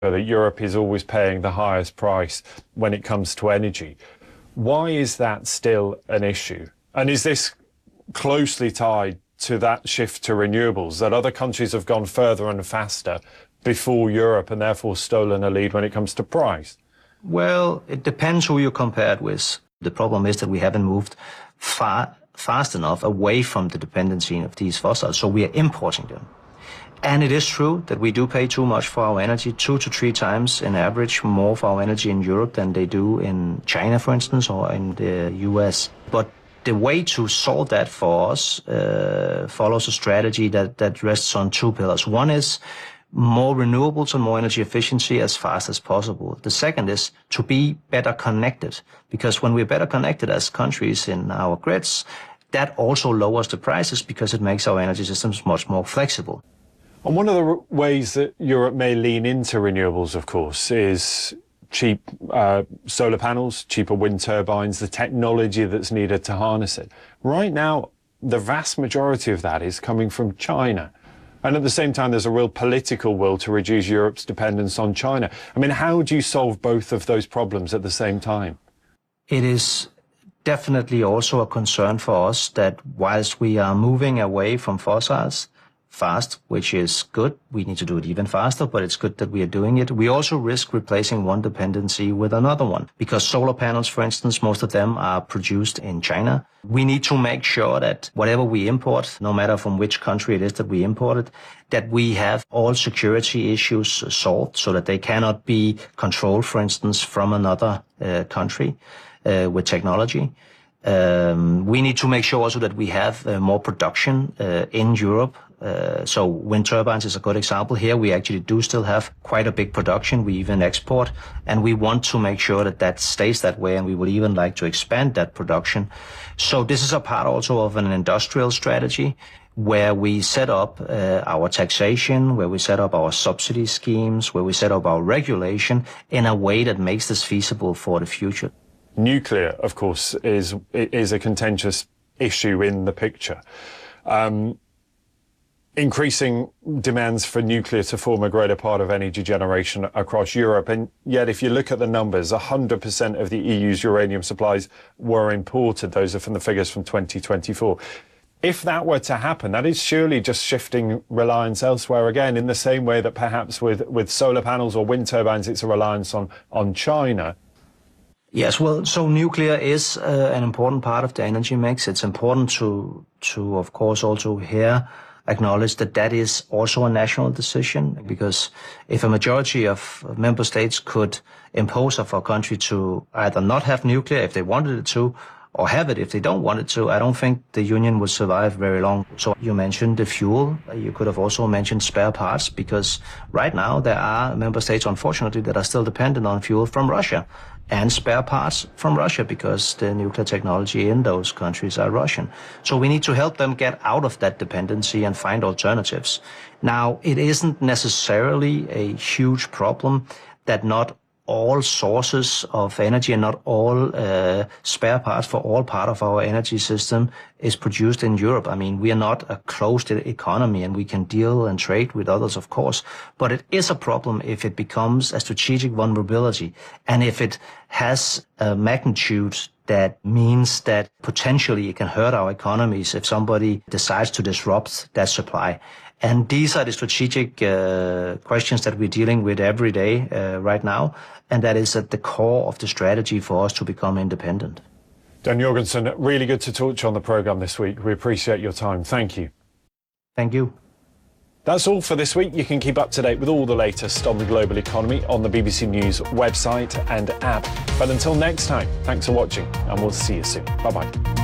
that Europe is always paying the highest price when it comes to energy. Why is that still an issue? And is this closely tied to that shift to renewables, that other countries have gone further and faster before Europe and therefore stolen a lead when it comes to price? Well, it depends who you compare it with. The problem is that we haven't moved fast enough away from the dependency of these fossils, so we are importing them. And it is true that we do pay too much for our energy, 2 to 3 times in average more for our energy in Europe than they do in China, for instance, or in the US. But the way to solve that for us follows a strategy that rests on 2 pillars. One is more renewables and more energy efficiency as fast as possible. The second is to be better connected, because when we're better connected as countries in our grids, that also lowers the prices because it makes our energy systems much more flexible. And one of the ways that Europe may lean into renewables, of course, is cheap solar panels, cheaper wind turbines, the technology that's needed to harness it. Right now, the vast majority of that is coming from China. And at the same time, there's a real political will to reduce Europe's dependence on China. I mean, how do you solve both of those problems at the same time? It is definitely also a concern for us that whilst we are moving away from fossils fast, which is good, we need to do it even faster, but it's good that we are doing it. We also risk replacing one dependency with another one, because solar panels, for instance, most of them are produced in China. We need to make sure that whatever we import, no matter from which country it is that we import it, that we have all security issues solved so that they cannot be controlled, for instance, from another country with technology. We need to make sure also that we have more production in Europe. So wind turbines is a good example here. We actually do still have quite a big production. We even export, and we want to make sure that that stays that way, and we would even like to expand that production. So this is a part also of an industrial strategy where we set up our taxation, where we set up our subsidy schemes, where we set up our regulation in a way that makes this feasible for the future. Nuclear, of course, is a contentious issue in the picture. Increasing demands for nuclear to form a greater part of energy generation across Europe. And yet, if you look at the numbers, 100% of the EU's uranium supplies were imported. Those are from the figures from 2024. If that were to happen, that is surely just shifting reliance elsewhere again, in the same way that perhaps with solar panels or wind turbines, it's a reliance on China. Yes, well, so nuclear is an important part of the energy mix. It's important to of course, also here acknowledge that that is also a national decision, because if a majority of member states could impose of a country to either not have nuclear if they wanted it to, or have it if they don't want it to, I don't think the Union would survive very long. So you mentioned the fuel. You could have also mentioned spare parts, because right now there are member states, unfortunately, that are still dependent on fuel from Russia and spare parts from Russia, because the nuclear technology in those countries are Russian. So we need to help them get out of that dependency and find alternatives. Now, it isn't necessarily a huge problem that not all sources of energy and not all spare parts for all part of our energy system is produced in Europe. I mean, we are not a closed economy, and we can deal and trade with others, of course. But it is a problem if it becomes a strategic vulnerability, and if it has a magnitude that means that potentially it can hurt our economies if somebody decides to disrupt that supply. And these are the strategic questions that we're dealing with every day right now, and that is at the core of the strategy for us to become independent. Dan Jorgensen, really good to talk to you on the programme this week. We appreciate your time. Thank you. Thank you. That's all for this week. You can keep up to date with all the latest on the global economy on the BBC News website and app. But until next time, thanks for watching, and we'll see you soon. Bye-bye.